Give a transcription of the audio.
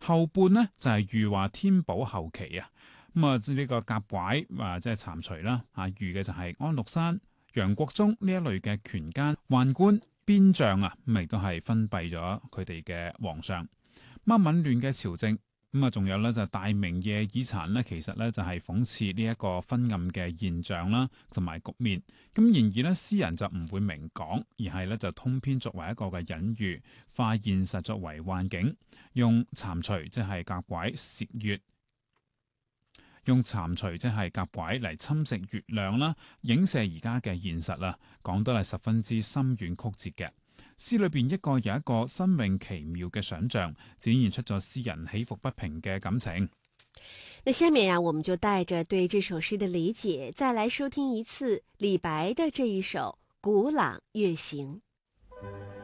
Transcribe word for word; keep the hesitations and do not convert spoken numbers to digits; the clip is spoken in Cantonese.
後半呢，就係喻話天寶後期啊。咁啊呢個夾拐啊即係蟾蜍啦，啊喻嘅就係安祿山、楊國忠呢一類嘅權奸宦官邊將啊，咁亦都係封閉咗佢哋嘅皇上。咁紊亂嘅朝政。咁啊，仲有咧就大明夜已殘咧，其實咧就係諷刺呢一個昏暗嘅現象啦，同埋局面。咁然而咧，詩人就唔會明講，而係咧就通篇作為一個嘅隱喻，化現實作為幻境，用蟾蜍即係夾拐竊月，用蟾蜍即係夾拐嚟侵蝕月亮啦，影射而家嘅現實啦，講得係十分之深遠曲折嘅。詩裏邊一個又一個新穎奇妙嘅想象，展現出咗詩人起伏不平嘅感情。 那下面呀、啊，我們就帶着對這首詩的理解，再來收聽一次李白的這一首《古朗月行》。